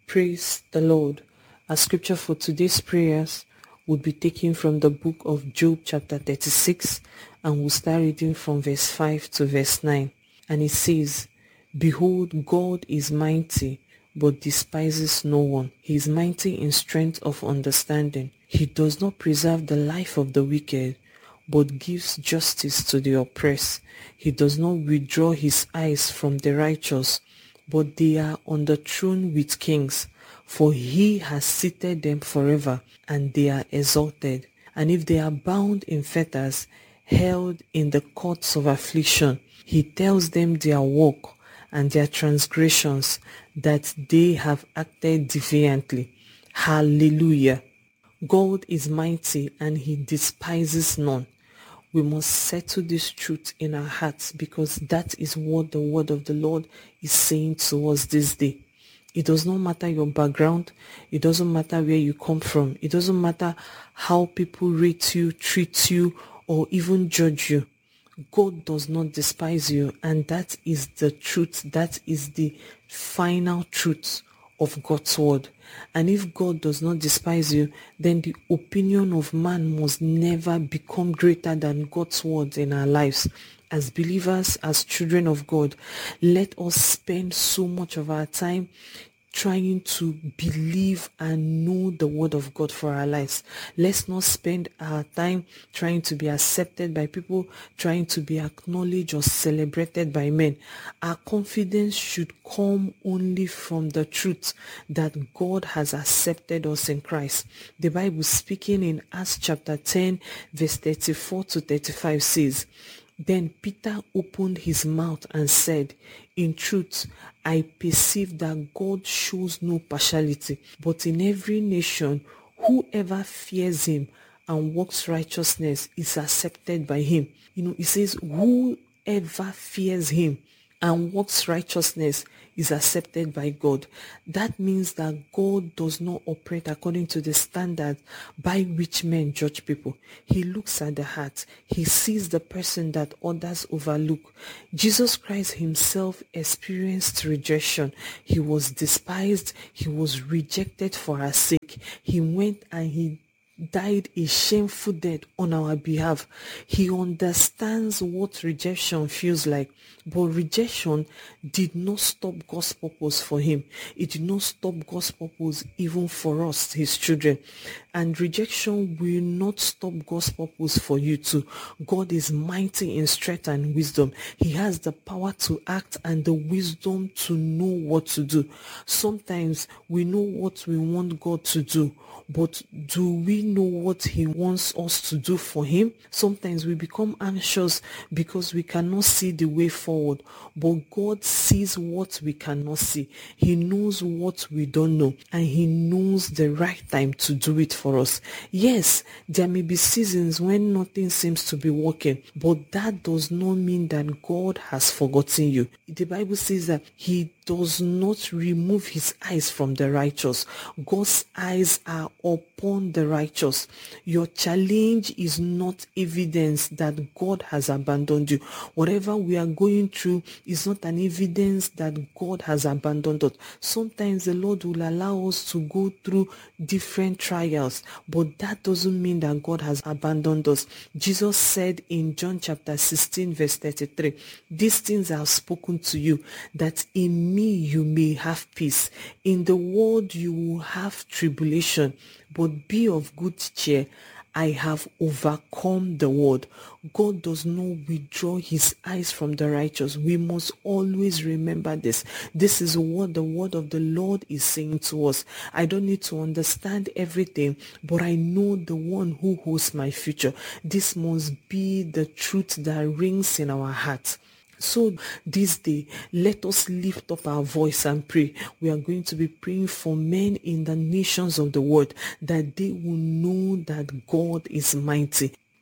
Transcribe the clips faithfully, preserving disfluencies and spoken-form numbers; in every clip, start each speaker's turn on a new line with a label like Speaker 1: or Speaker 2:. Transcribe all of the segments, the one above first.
Speaker 1: Praise the Lord. Our scripture for today's prayers would be taken from the book of Job chapter thirty-six, and we'll start reading from verse five to verse nine. And it says, "Behold, God is mighty, but despises no one. He is mighty in strength of understanding. He does not preserve the life of the wicked, but gives justice to the oppressed. He does not withdraw his eyes from the righteous, but they are on the throne with kings. For he has seated them forever, and they are exalted. And if they are bound in fetters, held in the courts of affliction, he tells them their work and their transgressions, that they have acted defiantly." Hallelujah. God is mighty and he despises none. We must settle this truth in our hearts, because that is what the word of the Lord is saying to us this day. It does not matter your background. It doesn't matter where you come from. It doesn't matter how people rate you, treat you, or even judge you. God does not despise you, and that is the truth. That is the final truth of God's word. And if God does not despise you, then the opinion of man must never become greater than God's word in our lives. As believers, as children of God, let us spend so much of our time trying to believe and know the word of God for our lives. Let's not spend our time trying to be accepted by people, trying to be acknowledged or celebrated by men. Our confidence should come only from the truth that God has accepted us in Christ. The Bible, speaking in Acts chapter ten, verse thirty-four to thirty-five, says, "Then Peter opened his mouth and said, 'In truth, I perceive that God shows no partiality, but in every nation, whoever fears him and works righteousness is accepted by him.'" You know, it says, whoever fears him and works righteousness is accepted by God. That means that God does not operate according to the standard by which men judge people. He looks at the heart. He sees the person that others overlook. Jesus Christ himself experienced rejection. He was despised. He was rejected for our sake. He went and he died a shameful death on our behalf. He understands what rejection feels like, but rejection did not stop God's purpose for him. It did not stop God's purpose even for us, his children. And rejection will not stop God's purpose for you too. God is mighty in strength and wisdom. He has the power to act and the wisdom to know what to do. Sometimes we know what we want God to do, but do we know what he wants us to do for him? Sometimes we become anxious because we cannot see the way forward, but God sees what we cannot see. He knows what we don't know, and he knows the right time to do it for us. Yes, there may be seasons when nothing seems to be working, but that does not mean that God has forgotten you. The Bible says that he does not remove his eyes from the righteous. God's eyes are upon the righteous. Your challenge is not evidence that God has abandoned you. Whatever we are going through is not an evidence that God has abandoned us. Sometimes the Lord will allow us to go through different trials, but that doesn't mean that God has abandoned us. Jesus said in John chapter sixteen, verse thirty-three, "These things I have spoken to you, that in me you may have peace. In the world you will have tribulation, but be of good cheer. I have overcome the world." God does not withdraw his eyes from the righteous. We must always remember this. This is what the word of the Lord is saying to us. I don't need to understand everything, but I know the one who holds my future. This must be the truth that rings in our hearts. So this day, let us lift up our voice and pray. We are going to be praying for men in the nations of the world, that they will know that God is mighty.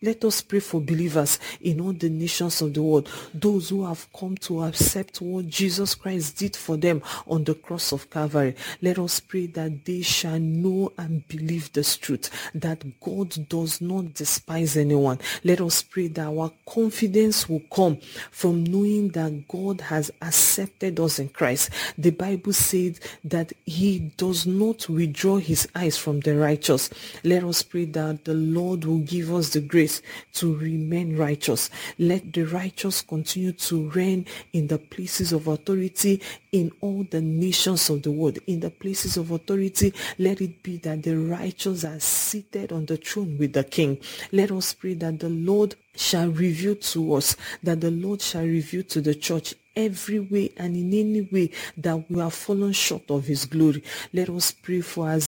Speaker 1: Let us pray for believers in all the nations of the world, those who have come to accept what Jesus Christ did for them on the cross of Calvary. Let us pray that they shall know and believe this truth, that God does not despise anyone. Let us pray that our confidence will come from knowing that God has accepted us in Christ. The Bible said that he does not withdraw his eyes from the righteous. Let us pray that the Lord will give us the grace to remain righteous. Let the righteous continue to reign in the places of authority in all the nations of the world. In the places of authority, let it be that the righteous are seated on the throne with the King. Let us pray that the Lord shall reveal to us, that the Lord shall reveal to the church every way and in any way that we have fallen short of his glory. Let us pray for us